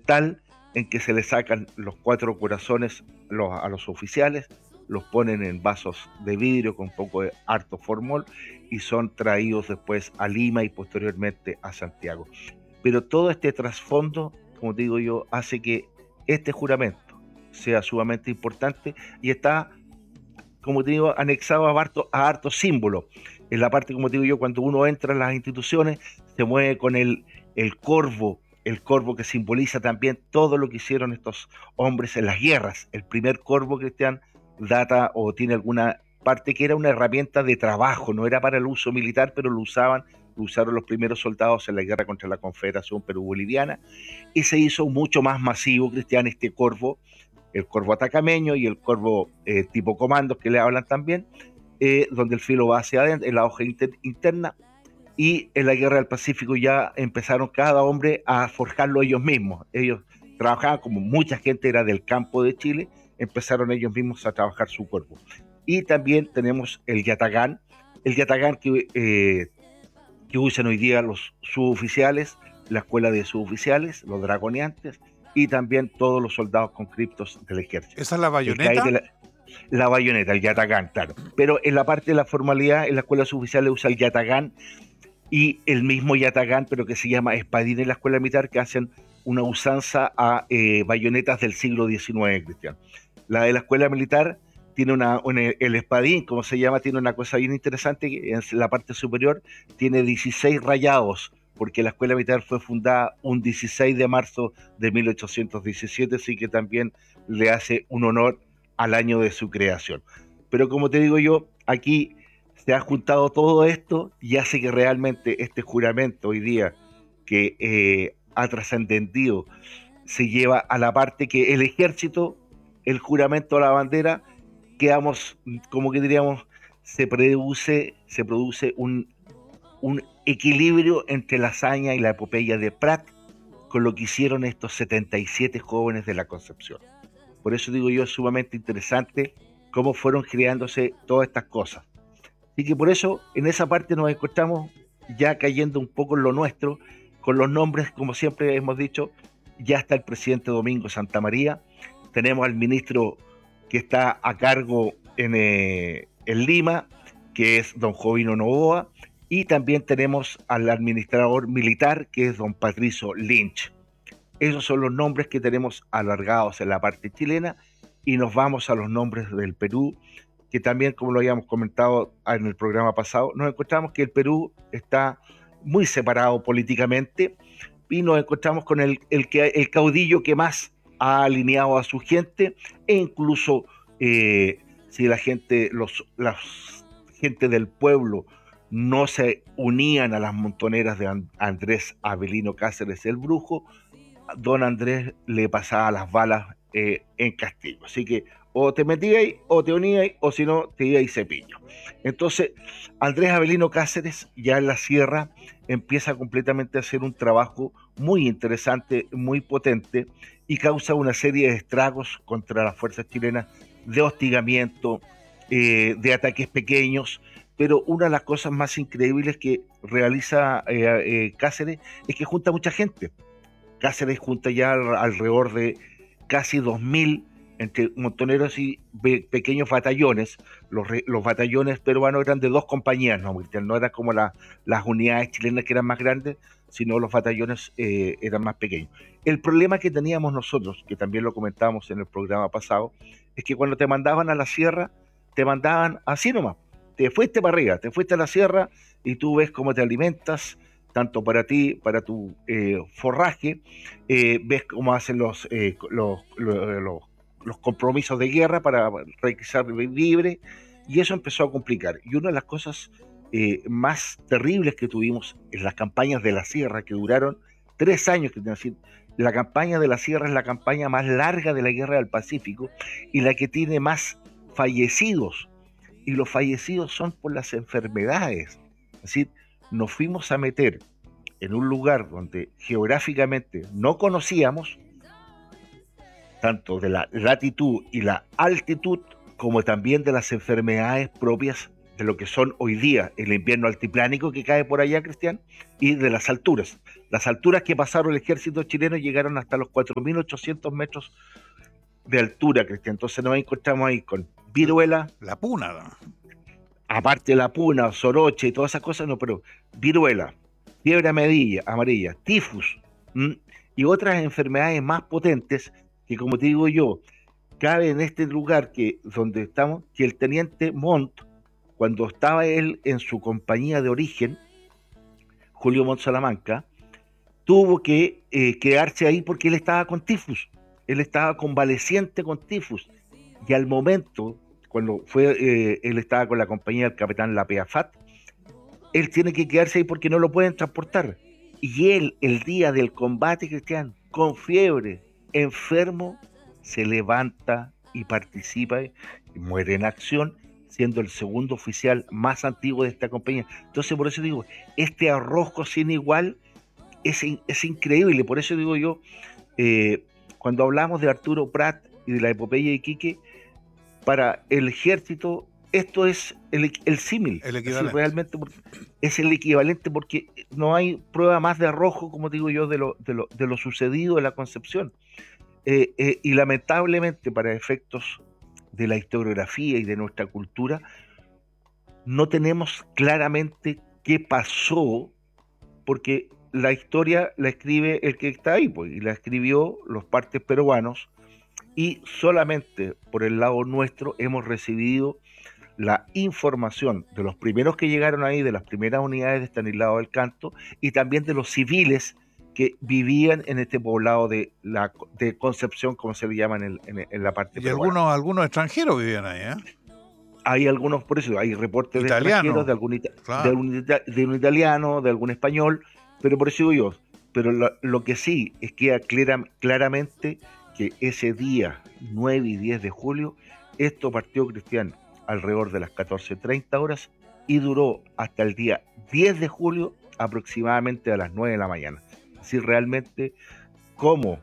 tal en que se le sacan los 4 corazones a los oficiales, los ponen en vasos de vidrio con un poco de harto formol y son traídos después a Lima y posteriormente a Santiago. Pero todo este trasfondo, como te digo yo, hace que este juramento sea sumamente importante y está, como te digo, anexado a hartos símbolos. En la parte, como te digo yo, cuando uno entra en las instituciones, se mueve con el corvo, el corvo que simboliza también todo lo que hicieron estos hombres en las guerras. El primer corvo, Cristian, data o tiene alguna parte que era una herramienta de trabajo, no era para el uso militar, pero lo usaron los primeros soldados en la guerra contra la Confederación Perú-Boliviana, y se hizo mucho más masivo, Cristian, este corvo, el corvo atacameño y el corvo tipo comandos que le hablan también, donde el filo va hacia adentro, en la hoja interna, y en la guerra del Pacífico ya empezaron cada hombre a forjarlo ellos mismos. Ellos trabajaban, como mucha gente era del campo de Chile, empezaron ellos mismos a trabajar su cuerpo. Y también tenemos el yatagán que usan hoy día los suboficiales, la escuela de suboficiales, los dragoneantes, y también todos los soldados conscriptos del ejército. ¿Esa es la El que hay bayoneta? de la bayoneta, el yatagán, claro. Pero en la parte de la formalidad, en la escuela suboficial usa el yatagán y el mismo yatagán, pero que se llama espadín en la escuela militar, que hacen una usanza a bayonetas del siglo XIX, Cristian. La de la escuela militar tiene el espadín, como se llama, tiene una cosa bien interesante, que en la parte superior tiene 16 rayados, porque la escuela militar fue fundada un 16 de marzo de 1817, así que también le hace un honor al año de su creación. Pero como te digo yo, aquí se ha juntado todo esto y hace que realmente este juramento hoy día que ha trascendido se lleva a la parte que el ejército, el juramento a la bandera, quedamos, como que diríamos, se produce un equilibrio entre la hazaña y la epopeya de Prat con lo que hicieron estos 77 jóvenes de la Concepción. Por eso digo yo, es sumamente interesante cómo fueron creándose todas estas cosas. Así que por eso en esa parte nos encontramos ya cayendo un poco en lo nuestro, con los nombres, como siempre hemos dicho, ya está el presidente Domingo Santamaría, tenemos al ministro que está a cargo en Lima, que es don Jovino Novoa, y también tenemos al administrador militar, que es don Patricio Lynch. Esos son los nombres que tenemos alargados en la parte chilena, y nos vamos a los nombres del Perú, que también, como lo habíamos comentado en el programa pasado, nos encontramos que el Perú está muy separado políticamente y nos encontramos con el caudillo que más ha alineado a su gente, e incluso si la gente del pueblo no se unían a las montoneras de Andrés Avelino Cáceres el Brujo, don Andrés le pasaba las balas en castigo. Así que o te metíais, o te uníais, o si no, te ibais cepillo. Entonces, Andrés Avelino Cáceres, ya en la sierra, empieza completamente a hacer un trabajo muy interesante, muy potente, y causa una serie de estragos contra las fuerzas chilenas, de hostigamiento, de ataques pequeños. Pero una de las cosas más increíbles que realiza Cáceres es que junta mucha gente. Cáceres junta ya alrededor de casi 2000 entre montoneros y pequeños batallones. Los batallones peruanos eran de 2 compañías, no eran como las unidades chilenas que eran más grandes, sino los batallones eran más pequeños. El problema que teníamos nosotros, que también lo comentábamos en el programa pasado, es que cuando te mandaban a la sierra, te mandaban así nomás. Te fuiste para arriba, te fuiste a la sierra y tú ves cómo te alimentas, tanto para ti, para tu forraje, ves cómo hacen los compromisos de guerra para requisar libre, y eso empezó a complicar. Y una de las cosas más terribles que tuvimos en las campañas de la sierra, que duraron 3 años, que decir, la campaña de la sierra es la campaña más larga de la guerra del Pacífico y la que tiene más fallecidos, y los fallecidos son por las enfermedades. Es decir, nos fuimos a meter en un lugar donde geográficamente no conocíamos, tanto de la latitud y la altitud, como también de las enfermedades propias de lo que son hoy día el invierno altiplánico que cae por allá, Cristian, y de las alturas. Las alturas que pasaron el ejército chileno llegaron hasta los 4.800 metros de altura, Cristian. Entonces nos encontramos ahí con viruela, La puna, ¿no? aparte de la puna, soroche y todas esas cosas, no, pero viruela, fiebre amarilla, tifus, ¿m? Y otras enfermedades más potentes que, como te digo yo, cabe en este lugar que donde estamos, que el teniente Montt, cuando estaba él en su compañía de origen, Julio Montt Salamanca, tuvo que quedarse ahí porque él estaba con tifus, él estaba convaleciente con tifus, y al momento, cuando él estaba con la compañía del capitán Lapeafat, él tiene que quedarse ahí porque no lo pueden transportar. Y él, el día del combate, Cristian, con fiebre, enfermo, se levanta y participa y muere en acción, siendo el segundo oficial más antiguo de esta compañía. Entonces, por eso digo, este arrojo sin igual es increíble. Por eso digo yo, cuando hablamos de Arturo Prat y de la epopeya de Iquique, para el ejército esto es el símil, El así equivalente. realmente es el equivalente porque no hay prueba más de arrojo, como digo yo, de lo sucedido en la Concepción. Y lamentablemente para efectos de la historiografía y de nuestra cultura, no tenemos claramente qué pasó, porque la historia la escribe el que está ahí, pues, y la escribió los partes peruanos, y solamente por el lado nuestro hemos recibido la información de los primeros que llegaron ahí, de las primeras unidades de Estanislao del Canto, y también de los civiles que vivían en este poblado de Concepción, como se le llama en la parte Y peruana. algunos extranjeros vivían ahí, ¿eh? Hay algunos, por eso, hay reportes de extranjeros, Italianos, claro. de un italiano, de algún español, pero por eso digo yo, pero lo que sí es que claramente que ese día, 9 y 10 de julio, esto partió, Cristian, alrededor de las 14:30 horas y duró hasta el día 10 de julio aproximadamente a las 9 de la mañana. Así realmente como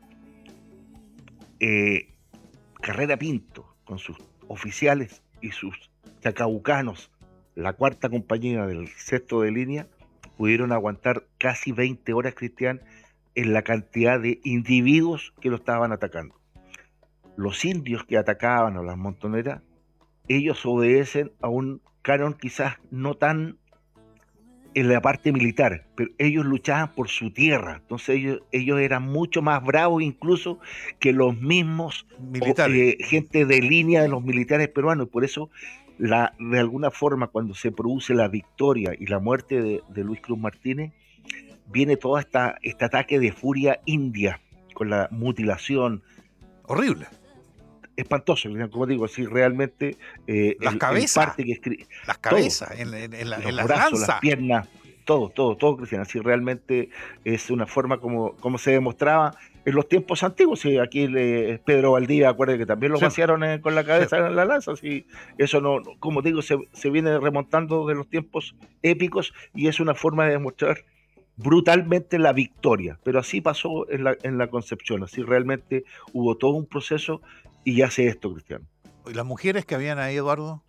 eh, Carrera Pinto, con sus oficiales y sus chacabucanos, la cuarta compañía del sexto de línea, pudieron aguantar casi 20 horas, Cristian, en la cantidad de individuos que lo estaban atacando. Los indios que atacaban a las montoneras, ellos obedecen a un canon quizás no tan en la parte militar, pero ellos luchaban por su tierra, entonces ellos eran mucho más bravos incluso que los mismos Militares. gente de línea de los militares peruanos, por eso de alguna forma cuando se produce la victoria y la muerte de Luis Cruz Martínez, viene todo este ataque de furia india, con la mutilación, Horrible. espantoso, como digo, así realmente Las el cabezas, parte que escribe, las todo, cabezas, en los las brazos, las lanzas. piernas, todo, Cristian. Así realmente es una forma como se demostraba en los tiempos antiguos. Y aquí Pedro Valdivia, acuerde que también lo Sí, vaciaron con la sí. cabeza en la lanza. Así, eso no, como digo, se viene remontando de los tiempos épicos y es una forma de demostrar brutalmente la victoria. Pero así pasó en la Concepción. Así realmente hubo todo un proceso y hace esto, Cristian. ¿Y las mujeres que habían ahí, Eduardo?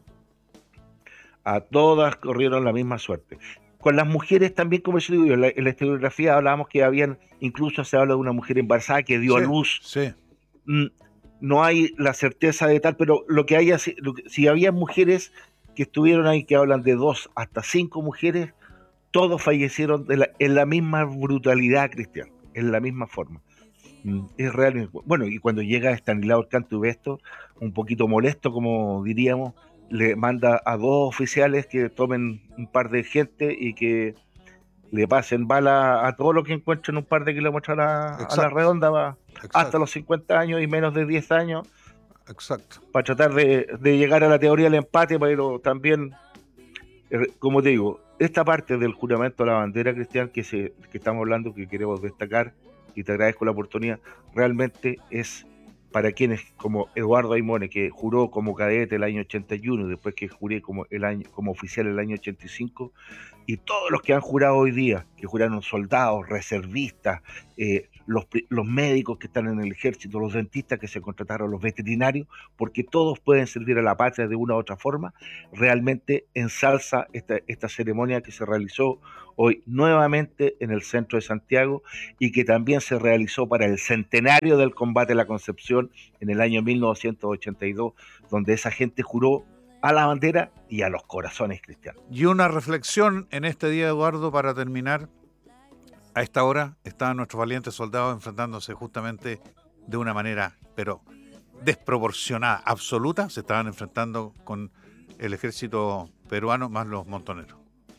A todas corrieron la misma suerte. Con las mujeres también, como yo digo, en la historiografía hablábamos que habían, incluso se habla de una mujer embarazada que dio Sí, a luz. sí. Mm, No hay la certeza de tal, pero lo que haya, si había mujeres que estuvieron ahí, que hablan de 2 hasta 5 mujeres, todos fallecieron en la misma brutalidad, Cristian, en la misma forma. Es realmente, bueno, y cuando llega Estanislao Canto y Besto, un poquito molesto, como diríamos, le manda a 2 oficiales que tomen un par de gente y que le pasen bala a todo lo que encuentren un par de kilómetros a la Exacto, redonda, hasta exacto, los 50 años y menos de 10 años, exacto. para tratar de llegar a la teoría del empate, pero también, como te digo, esta parte del juramento a la bandera, Cristian, que estamos hablando, que queremos destacar, y te agradezco la oportunidad, realmente es para quienes como Eduardo Aimone, que juró como cadete el año 81, después que juré como oficial el año 85, y todos los que han jurado hoy día, que juraron soldados, reservistas, los médicos que están en el ejército, los dentistas que se contrataron, los veterinarios, porque todos pueden servir a la patria de una u otra forma, realmente ensalza esta ceremonia que se realizó hoy nuevamente en el centro de Santiago y que también se realizó para el centenario del combate a la Concepción en el año 1982, donde esa gente juró a la bandera y a los corazones cristianos. Y una reflexión en este día, Eduardo, para terminar. A esta hora estaban nuestros valientes soldados enfrentándose justamente de una manera, pero desproporcionada, absoluta. Se estaban enfrentando con el ejército peruano más los montoneros.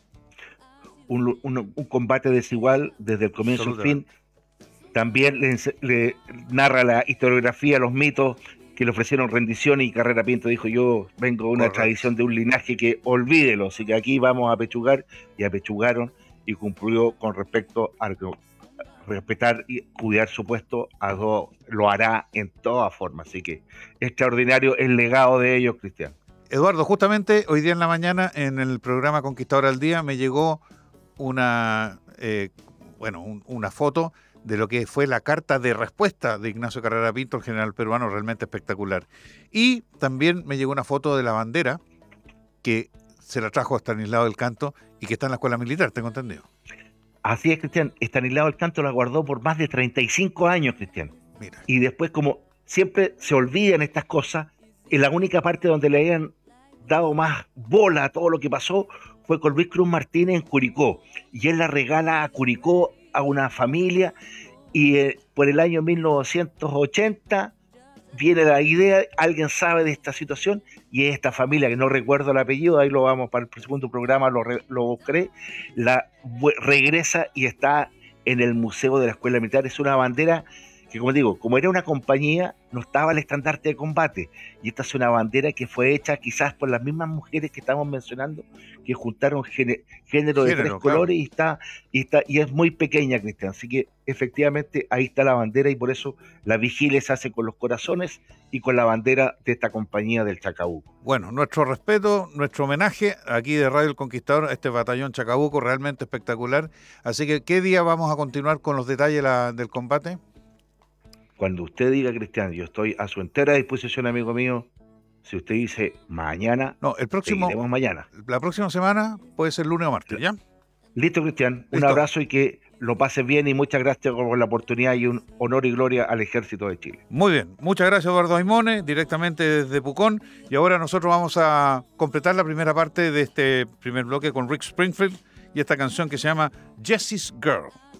Un combate desigual desde el comienzo al fin. También le narra la historiografía, los mitos que le ofrecieron rendición, y Carrera Pinto dijo: yo vengo de una tradición, de un linaje que olvídelo, así que aquí vamos a apechugar, y apechugaron y cumplió con respecto a respetar y cuidar su puesto, lo hará en todas formas, así que extraordinario el legado de ellos, Cristian. Eduardo, justamente hoy día en la mañana en el programa Conquistador al Día me llegó una foto de lo que fue la carta de respuesta de Ignacio Carrera Pinto, el general peruano, realmente espectacular. Y también me llegó una foto de la bandera que se la trajo a Estanislao del Canto y que está en la escuela militar, tengo entendido. Así es, Cristian. Estanislao del Canto la guardó por más de 35 años, Cristian. Mira. Y después, como siempre se olvidan estas cosas, en la única parte donde le habían dado más bola a todo lo que pasó fue con Luis Cruz Martínez en Curicó. Y él la regala a Curicó a una familia, y por el año 1980 viene la idea, alguien sabe de esta situación, y es esta familia, que no recuerdo el apellido, ahí lo vamos para el segundo programa, lo buscaré, regresa y está en el Museo de la Escuela Militar. Es una bandera que, como digo, como era una compañía, no estaba el estandarte de combate, y esta es una bandera que fue hecha quizás por las mismas mujeres que estamos mencionando, que juntaron género de 3 claro. colores, y es muy pequeña, Cristian, así que efectivamente ahí está la bandera, y por eso la vigilia se hace con los corazones y con la bandera de esta compañía del Chacabuco. Bueno, nuestro respeto, nuestro homenaje aquí de Radio El Conquistador a este batallón Chacabuco, realmente espectacular. Así que, ¿qué día vamos a continuar con los detalles del combate? Cuando usted diga, Cristian, yo estoy a su entera disposición, amigo mío. Si usted dice mañana, no, seguiremos mañana. La próxima semana puede ser lunes o martes, ¿ya? Listo, Cristian. Listo. Un abrazo y que lo pases bien, y muchas gracias por la oportunidad, y un honor y gloria al Ejército de Chile. Muy bien, muchas gracias, Eduardo Aimone, directamente desde Pucón. Y ahora nosotros vamos a completar la primera parte de este primer bloque con Rick Springfield y esta canción que se llama Jessie's Girl.